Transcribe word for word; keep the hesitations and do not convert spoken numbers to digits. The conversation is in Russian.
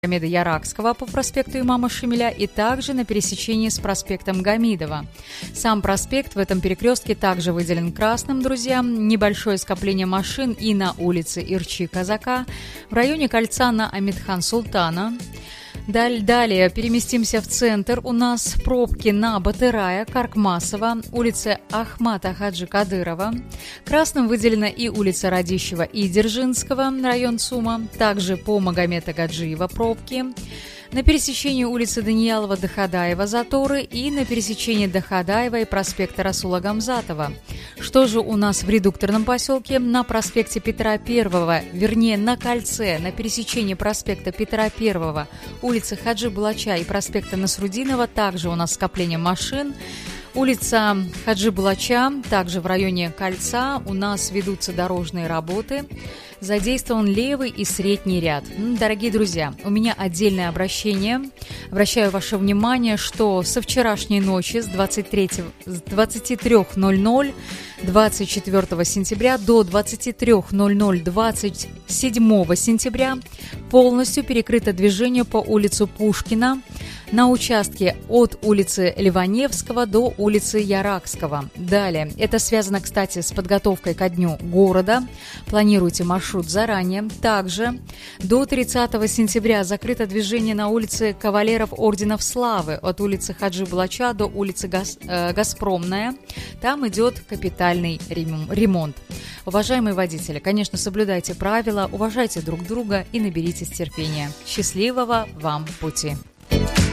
Магомеда Яракского по проспекту Имама Шамиля и также на пересечении с проспектом Гамидова. Сам проспект в этом перекрестке также выделен красным, друзья. Небольшое скопление машин и на улице Ирчи-Казака, в районе кольца на Амитхан-Султана. Далее переместимся в центр. У нас пробки на Батырая, Каркмасова, улице Ахмата Хаджи Кадырова. Красным выделена и улица Радищева и Дзержинского, район ЦУМа. Также по Магомета Гаджиева пробки. На пересечении улицы Даниялова-Дахадаева заторы и на пересечении Дахадаева и проспекта Расула Гамзатова. Что же у нас в редукторном поселке? На проспекте Петра Первого, вернее на кольце, на пересечении проспекта Петра Первого, улицы Хаджи Булача и проспекта Насрудинова также у нас скопление машин. Улица Хаджи Булача, также в районе кольца у нас ведутся дорожные работы. Задействован левый и средний ряд. Дорогие друзья, у меня отдельное обращение. Обращаю ваше внимание, что со вчерашней ночи с двадцати трёх ноль-ноль двадцать четвёртого сентября до двадцати трёх ноль-ноль двадцать седьмого сентября полностью перекрыто движение по улице Пушкина на участке от улицы Ливаневского до улицы Яракского. Далее, это связано, кстати, с подготовкой ко дню города. Планируйте маршрут заранее. Также до тридцатого сентября закрыто движение на улице Кавалеров Орденов Славы от улицы Хаджи Булача до улицы Гас, э, Газпромная. Там идет капитальный ремонт. Уважаемые водители, конечно, соблюдайте правила, уважайте друг друга и наберитесь терпения. Счастливого вам пути!